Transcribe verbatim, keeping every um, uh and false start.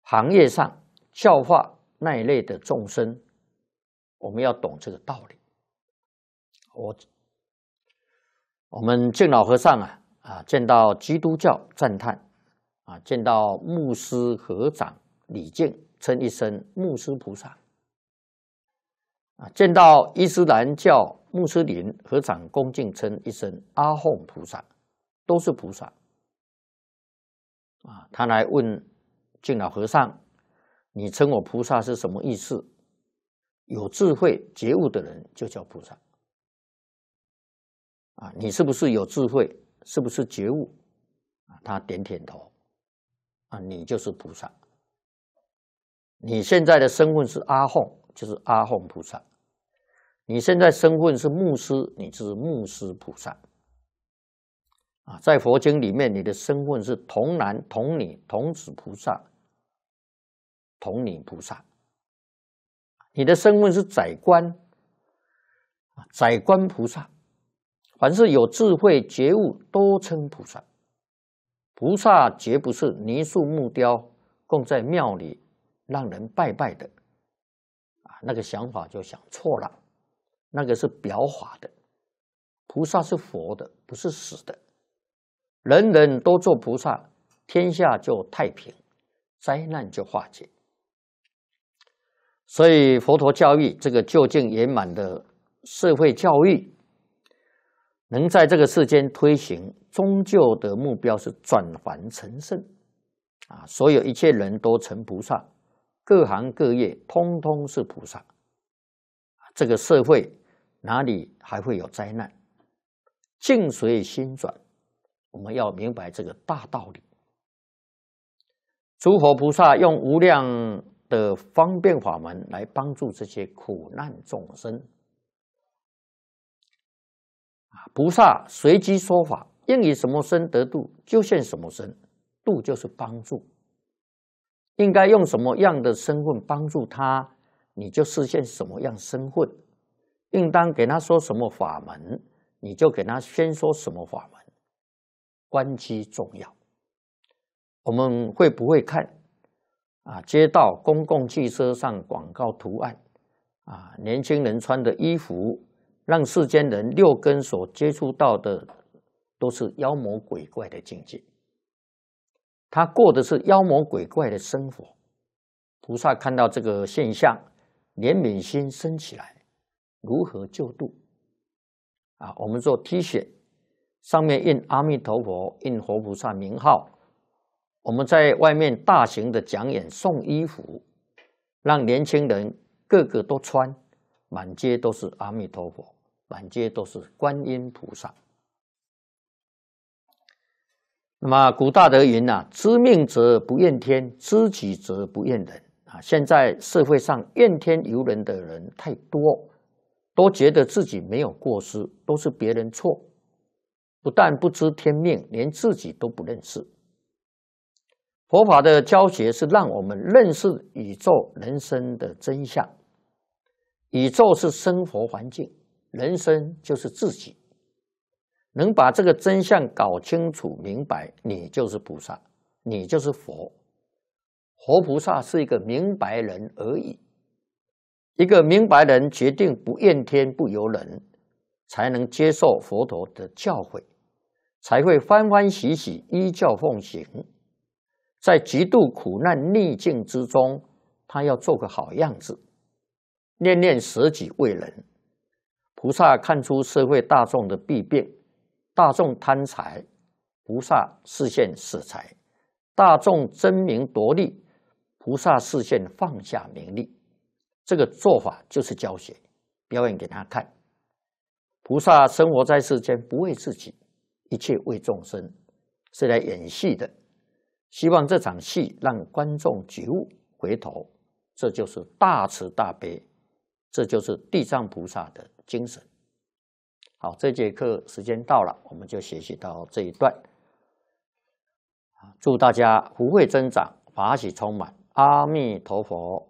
行业上教化那一类的众生，我们要懂这个道理。我我们敬老和尚啊啊，见到基督教赞叹啊，见到牧师合掌礼敬，称一声牧师菩萨啊，见到伊斯兰教穆斯林合掌恭敬称一声阿訇菩萨，都是菩萨啊。他来问敬老和尚，你称我菩萨是什么意思？有智慧觉悟的人就叫菩萨啊，你是不是有智慧？是不是觉悟？啊，他点点头啊，你就是菩萨。你现在的身份是阿訇，就是阿訇菩萨；你现在身份是牧师，你就是牧师菩萨。啊，在佛经里面，你的身份是童男、童女、童子菩萨、童女菩萨；你的身份是宰官，宰官菩萨。凡是有智慧觉悟，都称菩萨。菩萨绝不是泥塑木雕，供在庙里让人拜拜的啊，那个想法就想错了。那个是表法的，菩萨是佛的，不是死的。人人都做菩萨，天下就太平，灾难就化解。所以佛陀教育这个究竟圆满的社会教育，能在这个世间推行，终究的目标是转凡成圣啊！所有一切人都成菩萨，各行各业通通是菩萨。这个社会哪里还会有灾难？境随心转，我们要明白这个大道理。诸佛菩萨用无量的方便法门来帮助这些苦难众生。菩萨随机说法，应以什么身得度，就现什么身。度就是帮助，应该用什么样的身份帮助他，你就实现什么样身份。应当给他说什么法门，你就给他先说什么法门。关机重要。我们会不会看啊？街道、公共汽车上广告图案啊，年轻人穿的衣服，让世间人六根所接触到的都是妖魔鬼怪的境界，他过的是妖魔鬼怪的生活。菩萨看到这个现象，怜悯心升起来，如何救度？啊，我们做 T 恤，上面印阿弥陀佛，印活菩萨名号。我们在外面大型的讲演送衣服，让年轻人个个都穿，满街都是阿弥陀佛，满街都是观音菩萨。那么古大德云啊，知命则不怨天，知己则不怨人啊。现在社会上怨天尤人的人太多，都觉得自己没有过失，都是别人错，不但不知天命，连自己都不认识。佛法的教学是让我们认识宇宙人生的真相。宇宙是生活环境，人生就是自己。能把这个真相搞清楚明白，你就是菩萨，你就是佛。活菩萨是一个明白人而已。一个明白人决定不怨天不尤人，才能接受佛陀的教诲，才会欢欢喜喜依教奉行。在极度苦难逆境之中，他要做个好样子，念念舍己为人。菩萨看出社会大众的弊病，大众贪财，菩萨示现舍财；大众争名夺利，菩萨示现放下名利。这个做法就是教学，表演给他看。菩萨生活在世间，不为自己，一切为众生，是来演戏的。希望这场戏让观众觉悟回头，这就是大慈大悲，这就是地藏菩萨的精神。好，这节课时间到了，我们就学习到这一段。祝大家福慧增长，法喜充满。阿弥陀佛。